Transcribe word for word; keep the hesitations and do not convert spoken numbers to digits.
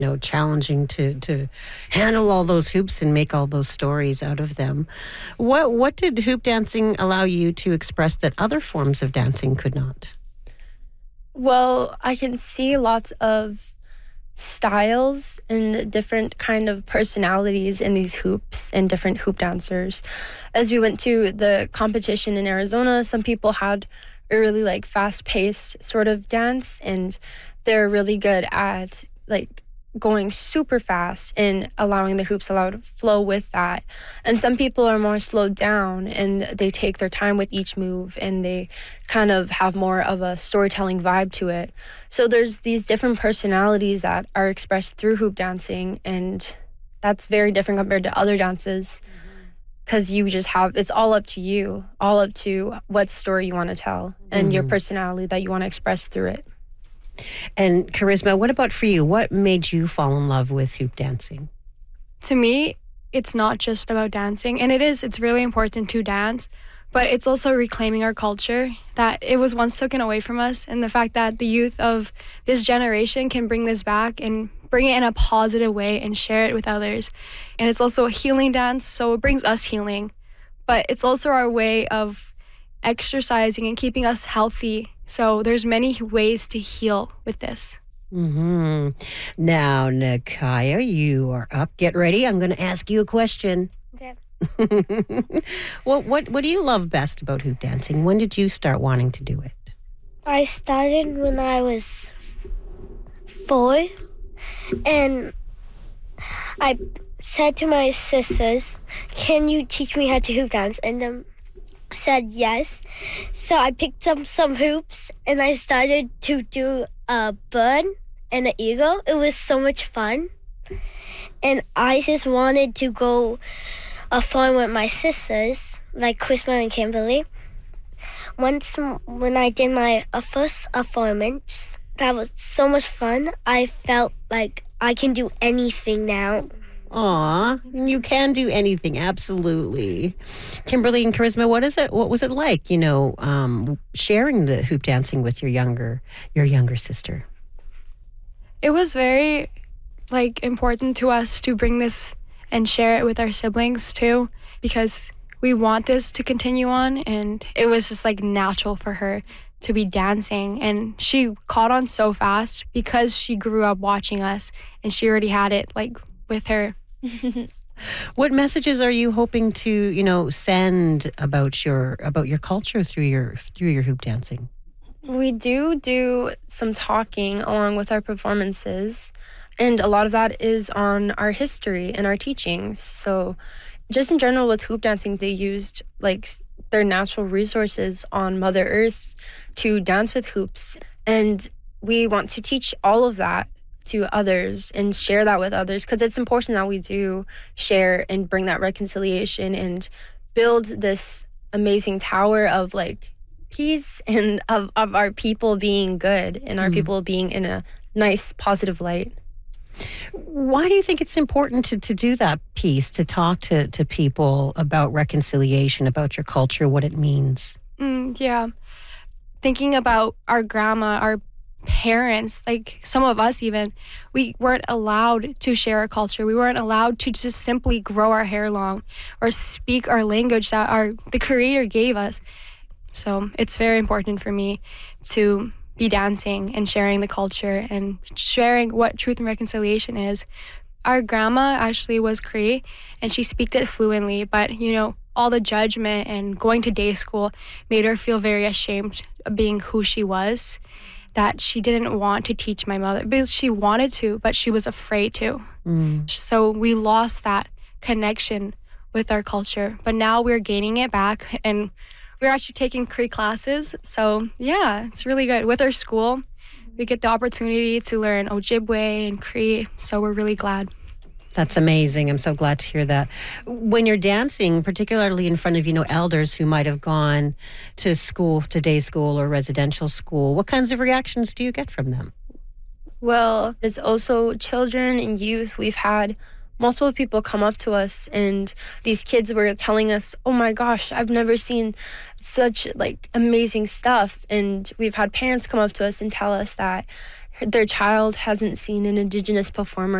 you know, challenging to to handle all those hoops and make all those stories out of them. What what did hoop dancing allow you to express that other forms of dancing could not? Well, I can see lots of styles and different kind of personalities in these hoops and different hoop dancers. As we went to the competition in Arizona, some people had a really like fast-paced sort of dance, and they're really good at like going super fast and allowing the hoops allow to flow with that. And some people are more slowed down and they take their time with each move and they kind of have more of a storytelling vibe to it. So there's these different personalities that are expressed through hoop dancing, and that's very different compared to other dances because you just have, it's all up to you, all up to what story you want to tell and mm-hmm. your personality that you want to express through it. And Charisma, what about for you? What made you fall in love with hoop dancing? To me, it's not just about dancing, and it is, it's really important to dance, but it's also reclaiming our culture that it was once taken away from us, and the fact that the youth of this generation can bring this back and bring it in a positive way and share it with others. And it's also a healing dance, so it brings us healing, but it's also our way of exercising and keeping us healthy. So there's many ways to heal with this. Mm-hmm. Now, Nakaya, you are up. Get ready. I'm going to ask you a question. Okay. Well, what what do you love best about hoop dancing? When did you start wanting to do it? I started when I was four, and I said to my sisters, "Can you teach me how to hoop dance?" And um, said yes. So I picked up some hoops and I started to do a bird and an eagle. It was so much fun. And I just wanted to go a farm with my sisters, like Chrisma and Kimberly. Once when I did my uh, first performance, that was so much fun. I felt like I can do anything now. Aw, you can do anything, absolutely. Kimberly and Charisma, what is it? What was it like, you know, um, sharing the hoop dancing with your younger, your younger sister? It was very, like, important to us to bring this and share it with our siblings too, because we want this to continue on, and it was just like natural for her to be dancing, and she caught on so fast because she grew up watching us, and she already had it like with her. What messages are you hoping to, you know, send about your about your culture through your through your hoop dancing? We do do some talking along with our performances, and a lot of that is on our history and our teachings. So just in general with hoop dancing, they used like their natural resources on Mother Earth to dance with hoops, and we want to teach all of that to others and share that with others, because it's important that we do share and bring that reconciliation and build this amazing tower of like peace and of, of our people being good and our mm. people being in a nice positive light. Why do you think it's important to, to do that piece, to talk to, to people about reconciliation, about your culture, what it means? Mm, yeah. Thinking about our grandma, our parents, like some of us even, we weren't allowed to share our culture. We weren't allowed to just simply grow our hair long or speak our language that our the Creator gave us. So it's very important for me to be dancing and sharing the culture and sharing what truth and reconciliation is. Our grandma actually was Cree, and she speaks it fluently, but you know, all the judgment and going to day school made her feel very ashamed of being who she was, that she didn't want to teach my mother, because she wanted to, but she was afraid to. Mm. So we lost that connection with our culture, but now we're gaining it back, and we're actually taking Cree classes. So yeah, it's really good. With our school, we get the opportunity to learn Ojibwe and Cree, so we're really glad. That's amazing. I'm so glad to hear that. When you're dancing, particularly in front of, you know, elders who might have gone to school, to day school or residential school, what kinds of reactions do you get from them? Well, there's also children and youth. We've had multiple people come up to us, and these kids were telling us, oh my gosh, I've never seen such like amazing stuff. And we've had parents come up to us and tell us that their child hasn't seen an Indigenous performer